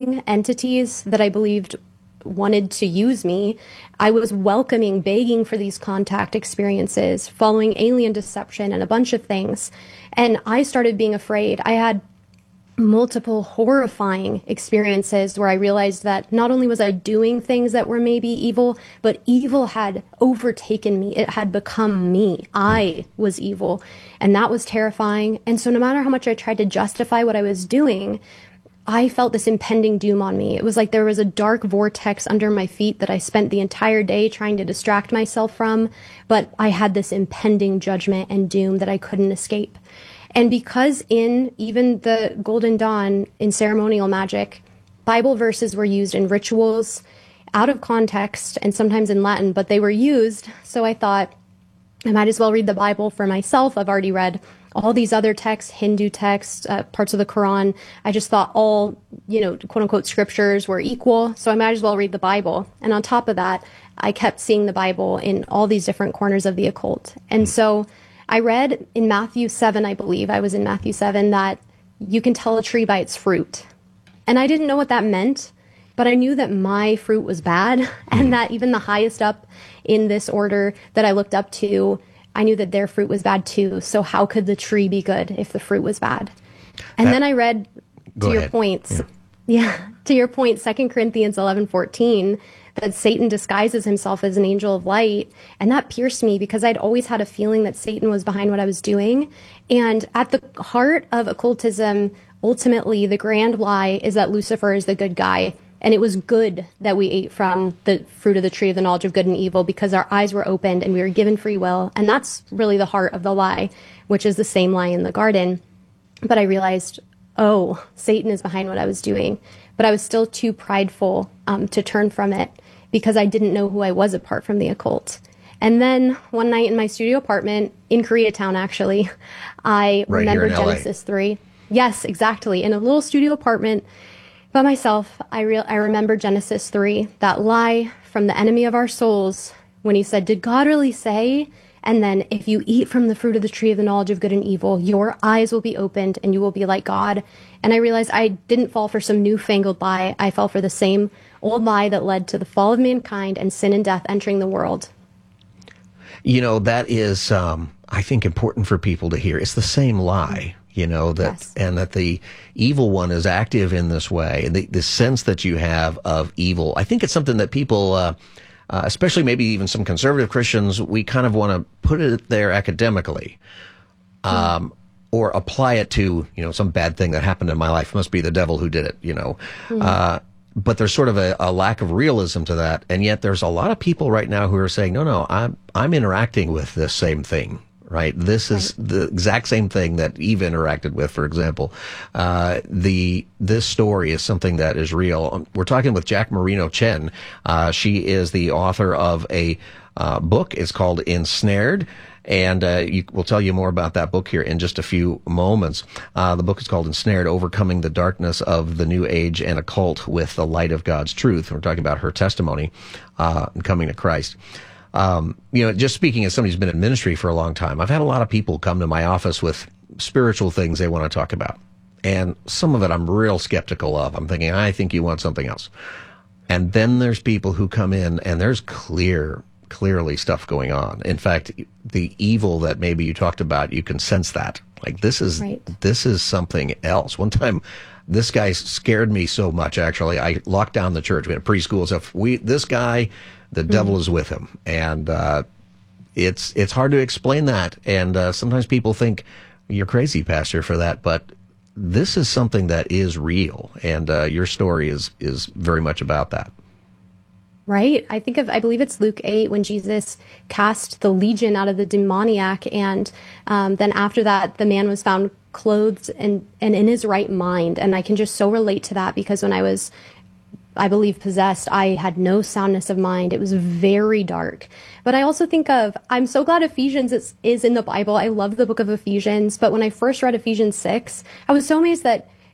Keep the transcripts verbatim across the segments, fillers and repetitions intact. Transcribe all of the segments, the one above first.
welcoming entities that I believed wanted to use me. I was welcoming, begging for these contact experiences, following alien deception and a bunch of things. And I started being afraid. I had multiple horrifying experiences where I realized that not only was I doing things that were maybe evil, but evil had overtaken me. It had become me. I was evil. And that was terrifying. And so no matter how much I tried to justify what I was doing, I felt this impending doom on me. It was like there was a dark vortex under my feet that I spent the entire day trying to distract myself from, but I had this impending judgment and doom that I couldn't escape. And because in even the Golden Dawn, in ceremonial magic, Bible verses were used in rituals out of context and sometimes in Latin, but they were used. So I thought I might as well read the Bible for myself. I've already read all these other texts, Hindu texts, uh, parts of the Quran. I just thought all, you know, quote unquote scriptures were equal. So I might as well read the Bible. And on top of that, I kept seeing the Bible in all these different corners of the occult. And so I read in Matthew seven, I believe, I was in Matthew seven, that you can tell a tree by its fruit. And I didn't know what that meant, but I knew that my fruit was bad and that even the highest up in this order that I looked up to, I knew that their fruit was bad too. So how could the tree be good if the fruit was bad? And that, then I read, to your ahead. points, yeah. yeah, to your point, Second Corinthians eleven fourteen, that Satan disguises himself as an angel of light. And that pierced me because I'd always had a feeling that Satan was behind what I was doing. And at the heart of occultism, ultimately, the grand lie is that Lucifer is the good guy. And it was good that we ate from the fruit of the tree of the knowledge of good and evil because our eyes were opened and we were given free will. And that's really the heart of the lie, which is the same lie in the garden. But I realized, oh, Satan is behind what I was doing. But I was still too prideful um, to turn from it because I didn't know who I was apart from the occult. And then one night in my studio apartment in Koreatown, actually, I right remembered Genesis three. Yes, exactly. In a little studio apartment by myself, I real I remember Genesis three, that lie from the enemy of our souls when he said, did God really say? And then if you eat from the fruit of the tree of the knowledge of good and evil, your eyes will be opened and you will be like God. And I realized I didn't fall for some newfangled lie. I fell for the same old lie that led to the fall of mankind and sin and death entering the world. You know, that is, um, I think, important for people to hear. It's the same lie. You know, that, yes. and that the evil one is active in this way. And the, the sense that you have of evil, I think it's something that people, uh, uh, especially maybe even some conservative Christians, we kind of want to put it there academically, um, mm. or apply it to, you know, some bad thing that happened in my life. It must be the devil who did it, you know. Mm. Uh, but there's sort of a, a lack of realism to that. And yet there's a lot of people right now who are saying, no, no, I'm, I'm interacting with this same thing. Right. This is right. the exact same thing that Eve interacted with, for example. Uh, the, this story is something that is real. We're talking with Jack Marino Chen. Uh, she is the author of a, uh, book. It's called Ensnared. And, uh, you, we'll tell you more about that book here in just a few moments. Uh, the book is called Ensnared, Overcoming the Darkness of the New Age and Occult with the Light of God's Truth. We're talking about her testimony, uh, and coming to Christ. Um, you know, just speaking as somebody who's been in ministry for a long time, I've had a lot of people come to my office with spiritual things they want to talk about. And some of it I'm real skeptical of. I'm thinking, I think you want something else. And then there's people who come in and there's clear, clearly stuff going on. In fact, the evil that maybe you talked about, you can sense that. Like, this is, right. this is something else. One time, this guy scared me so much, actually, I locked down the church. We had preschool stuff. We, this guy, the devil mm-hmm. is with him. And, uh, it's, it's hard to explain that. And, uh, sometimes people think you're crazy, Pastor, for that. But this is something that is real. And, uh, your story is, is very much about that. Right. I think of, I believe it's Luke eight when Jesus cast the legion out of the demoniac. And, um, then after that, the man was found clothed and, and in his right mind. And I can just so relate to that because when I was, I believe, possessed, I had no soundness of mind. It was very dark. But I also think of, I'm so glad Ephesians is, is in the Bible. I love the book of Ephesians. But when I first read Ephesians six, I was so amazed that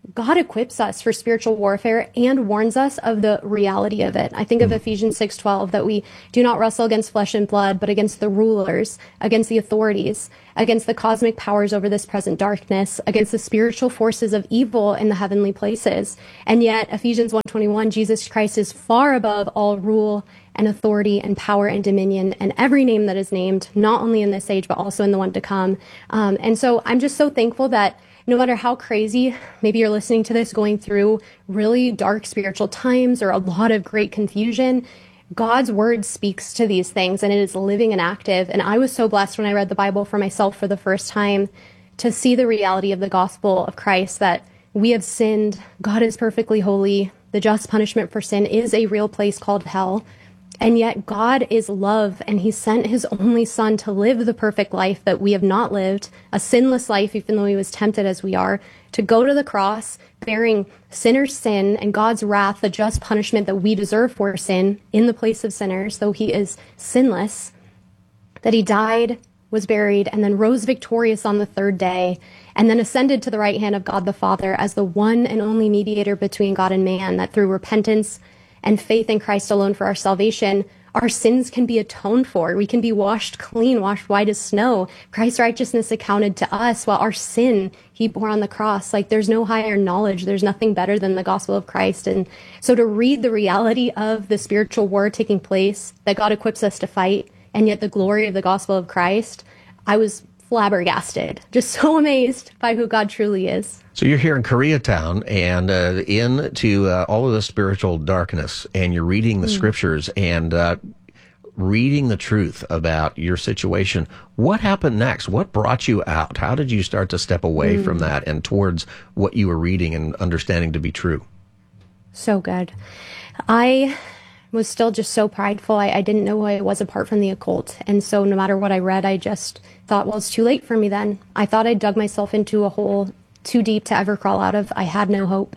God equips us for spiritual warfare and warns us of the reality of it. I think of mm. Ephesians six twelve, that we do not wrestle against flesh and blood, but against the rulers, against the authorities, against the cosmic powers over this present darkness, against the spiritual forces of evil in the heavenly places. And yet, Ephesians one twenty-one, Jesus Christ is far above all rule and authority and power and dominion and every name that is named, not only in this age, but also in the one to come. Um, and so I'm just so thankful that no matter how crazy, maybe you're listening to this going through really dark spiritual times or a lot of great confusion, God's word speaks to these things, and it is living and active. And I was so blessed when I read the Bible for myself for the first time to see the reality of the gospel of Christ, that we have sinned, God is perfectly holy, the just punishment for sin is a real place called hell. And yet God is love, and he sent his only son to live the perfect life that we have not lived, a sinless life, even though he was tempted as we are, to go to the cross, bearing sinners' sin and God's wrath, the just punishment that we deserve for sin in the place of sinners, though he is sinless, that he died, was buried, and then rose victorious on the third day, and then ascended to the right hand of God the Father as the one and only mediator between God and man, that through repentance and faith in Christ alone for our salvation, our sins can be atoned for. We can be washed clean, washed white as snow. Christ's righteousness accounted to us, while our sin he bore on the cross. Like, there's no higher knowledge. There's nothing better than the gospel of Christ. And so to read the reality of the spiritual war taking place that God equips us to fight, and yet the glory of the gospel of Christ, I was flabbergasted, just so amazed by who God truly is. So you're here in Koreatown and uh, into uh, all of the spiritual darkness, and you're reading the mm. scriptures and uh, reading the truth about your situation. What happened next? What brought you out? How did you start to step away mm. from that and towards what you were reading and understanding to be true? So good. I was still just so prideful. I, I didn't know who I was apart from the occult. And so no matter what I read, I just thought, well, it's too late for me then. I thought I dug myself into a hole too deep to ever crawl out of. I had no hope.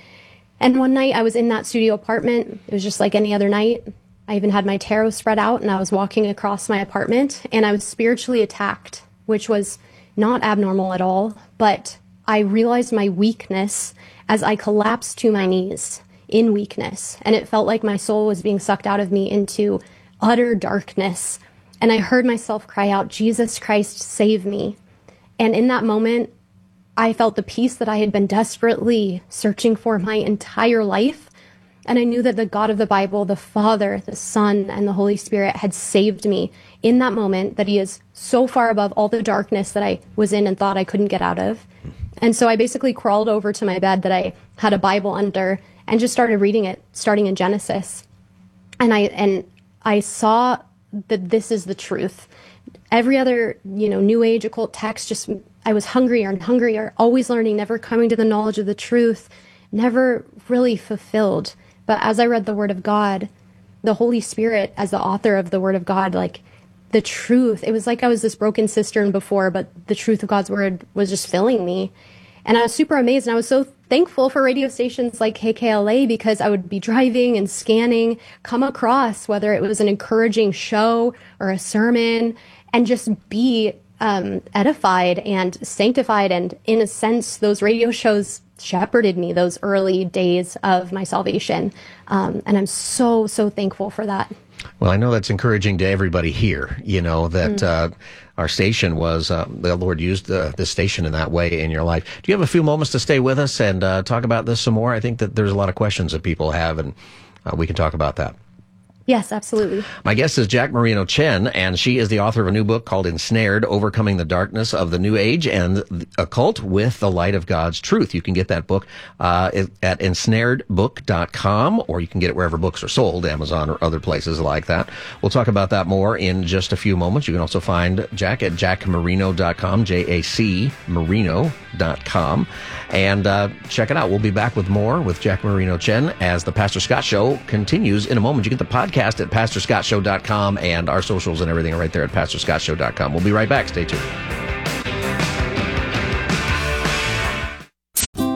And one night I was in that studio apartment. It was just like any other night. I even had my tarot spread out, and I was walking across my apartment, and I was spiritually attacked, which was not abnormal at all. But I realized my weakness as I collapsed to my knees in weakness, and it felt like my soul was being sucked out of me into utter darkness. And I heard myself cry out, Jesus Christ, save me. And in that moment, I felt the peace that I had been desperately searching for my entire life. And I knew that the God of the Bible, the Father, the Son, and the Holy Spirit had saved me in that moment, that he is so far above all the darkness that I was in and thought I couldn't get out of. And so I basically crawled over to my bed that I had a Bible under and just started reading it, starting in Genesis. And I and I saw that this is the truth. Every other, you know, New Age occult text, just I was hungrier and hungrier, always learning, never coming to the knowledge of the truth, never really fulfilled. But as I read the Word of God, the Holy Spirit, as the author of the Word of God, like the truth, it was like I was this broken cistern before, but the truth of God's Word was just filling me. And I was super amazed, and I was so thankful for radio stations like K K L A, because I would be driving and scanning, come across whether it was an encouraging show or a sermon, and just be um, edified and sanctified. And in a sense, those radio shows shepherded me those early days of my salvation. Um, and I'm so, so thankful for that. Well, I know that's encouraging to everybody here, you know, that mm. uh, our station was, uh, the Lord used uh, this station in that way in your life. Do you have a few moments to stay with us and uh, talk about this some more? I think that there's a lot of questions that people have, and uh, we can talk about that. Yes, absolutely. My guest is Jack Marino Chen, and she is the author of a new book called Ensnared, Overcoming the Darkness of the New Age and the Occult with the Light of God's Truth. You can get that book uh, at ensnared book dot com, or you can get it wherever books are sold, Amazon or other places like that. We'll talk about that more in just a few moments. You can also find Jack at jack marino dot com, J A C marino dot com, and uh, check it out. We'll be back with more with Jack Marino Chen as the Pastor Scott Show continues in a moment. You get the podcast at pastor scott show dot com, and our socials and everything are right there at pastor scott show dot com. We'll be right back. Stay tuned.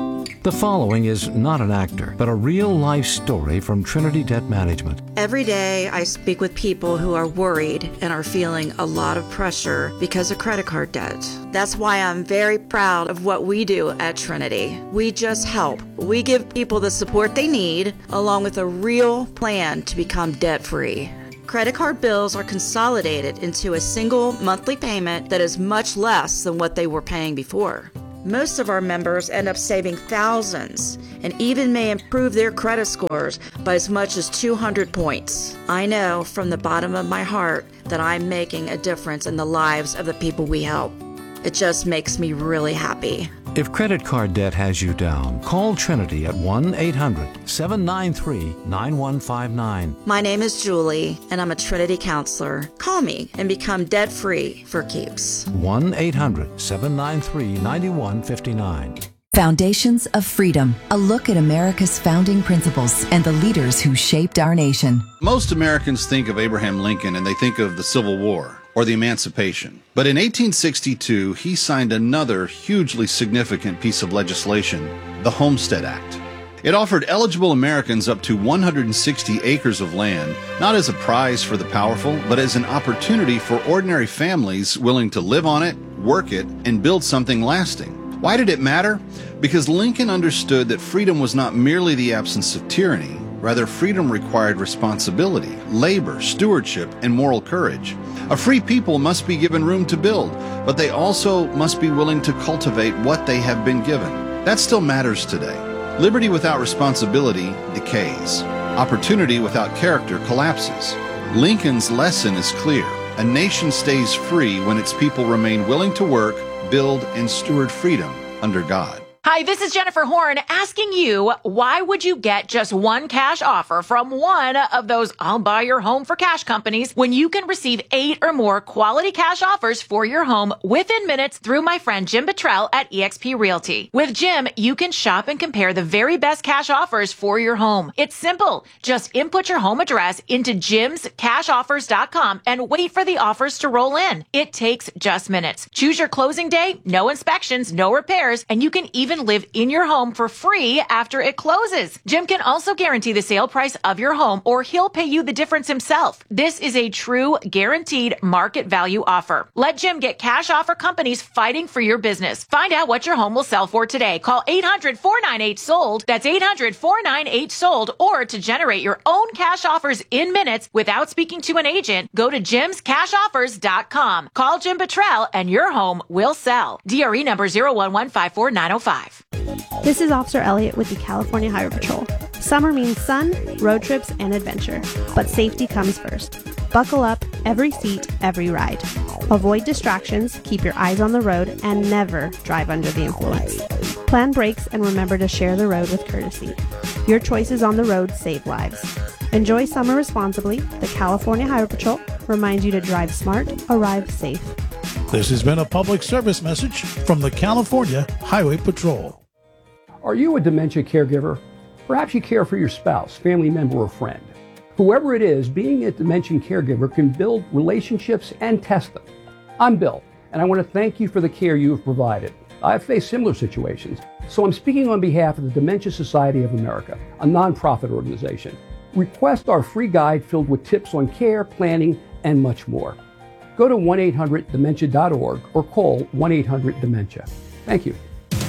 The following is not an actor, but a real-life story from Trinity Debt Management. Every day I speak with people who are worried and are feeling a lot of pressure because of credit card debt. That's why I'm very proud of what we do at Trinity. We just help. We give people the support they need, along with a real plan to become debt-free. Credit card bills are consolidated into a single monthly payment that is much less than what they were paying before. Most of our members end up saving thousands and even may improve their credit scores by as much as two hundred points. I know from the bottom of my heart that I'm making a difference in the lives of the people we help. It just makes me really happy. If credit card debt has you down, call Trinity at one eight hundred seven nine three nine one five nine. My name is Julie, and I'm a Trinity counselor. Call me and become debt-free for keeps. one eight hundred seven nine three nine one five nine. Foundations of Freedom, a look at America's founding principles and the leaders who shaped our nation. Most Americans think of Abraham Lincoln and they think of the Civil War or the Emancipation. But in eighteen sixty-two, he signed another hugely significant piece of legislation, the Homestead Act. It offered eligible Americans up to one hundred sixty acres of land, not as a prize for the powerful, but as an opportunity for ordinary families willing to live on it, work it, and build something lasting. Why did it matter? Because Lincoln understood that freedom was not merely the absence of tyranny. Rather, freedom required responsibility, labor, stewardship, and moral courage. A free people must be given room to build, but they also must be willing to cultivate what they have been given. That still matters today. Liberty without responsibility decays. Opportunity without character collapses. Lincoln's lesson is clear. A nation stays free when its people remain willing to work, build, and steward freedom under God. Hi, this is Jennifer Horn asking you, why would you get just one cash offer from one of those I'll buy your home for cash companies when you can receive eight or more quality cash offers for your home within minutes through my friend Jim Buttrell at eXp Realty. With Jim, you can shop and compare the very best cash offers for your home. It's simple. Just input your home address into jims cash offers dot com and wait for the offers to roll in. It takes just minutes. Choose your closing day, no inspections, no repairs, and you can even live in your home for free after it closes. Jim can also guarantee the sale price of your home, or he'll pay you the difference himself. This is a true guaranteed market value offer. Let Jim get cash offer companies fighting for your business. Find out what your home will sell for today. Call eight hundred four nine eight sold. That's eight hundred four nine eight sold. Or to generate your own cash offers in minutes without speaking to an agent, go to jims cash offers dot com. Call Jim Buttrell and your home will sell. D R E number zero one one five four nine zero five. This is Officer Elliott with the California Highway Patrol. Summer means sun, road trips, and adventure, but safety comes first. Buckle up, every seat, every ride. Avoid distractions, keep your eyes on the road, and never drive under the influence. Plan brakes and remember to share the road with courtesy. Your choices on the road save lives. Enjoy summer responsibly. The California Highway Patrol reminds you to drive smart, arrive safe. This has been a public service message from the California Highway Patrol. Are you a dementia caregiver? Perhaps you care for your spouse, family member, or friend. Whoever it is, being a dementia caregiver can build relationships and test them. I'm Bill, and I want to thank you for the care you have provided. I've faced similar situations, so I'm speaking on behalf of the Dementia Society of America, a nonprofit organization. Request our free guide filled with tips on care, planning, and much more. Go to one eight hundred dementia dot org or call one eight hundred dementia. Thank you.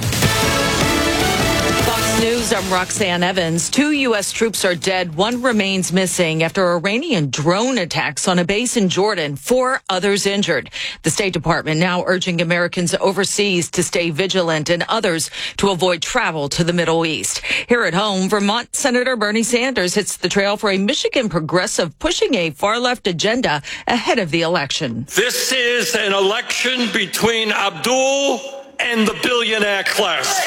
Fox News, I'm Roxanne Evans. Two U S troops are dead. One remains missing after Iranian drone attacks on a base in Jordan. Four others injured. The State Department now urging Americans overseas to stay vigilant and others to avoid travel to the Middle East. Here at home, Vermont Senator Bernie Sanders hits the trail for a Michigan progressive pushing a far-left agenda ahead of the election. This is an election between Abdul and the billionaire class.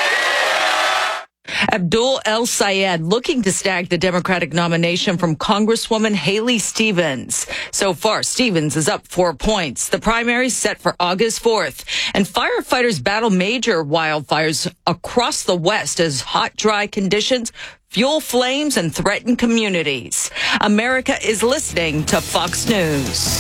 Abdul El-Sayed looking to snag the Democratic nomination from Congresswoman Haley Stevens. So far, Stevens is up four points. The primary set for August fourth. And firefighters battle major wildfires across the West as hot, dry conditions fuel flames and threaten communities. America is listening to Fox News.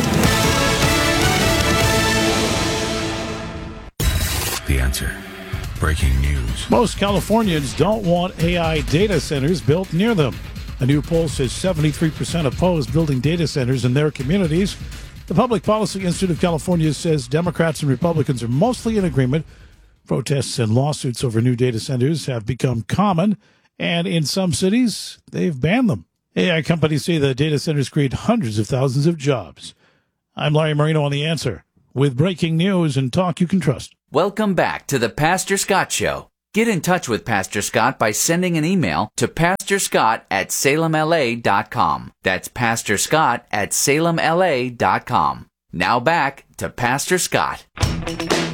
The Answer. breaking news. Most Californians don't want A I data centers built near them. A new poll says seventy-three percent oppose building data centers in their communities. The Public Policy Institute of California says Democrats and Republicans are mostly in agreement. Protests and lawsuits over new data centers have become common, and in some cities, they've banned them. A I companies say the data centers create hundreds of thousands of jobs. I'm Larry Marino on The Answer, with breaking news and talk you can trust. Welcome back to the Pastor Scott Show. Get in touch with Pastor Scott by sending an email to pastor scott at salem l a dot com. That's pastor scott at salem l a dot com. Now back to Pastor Scott.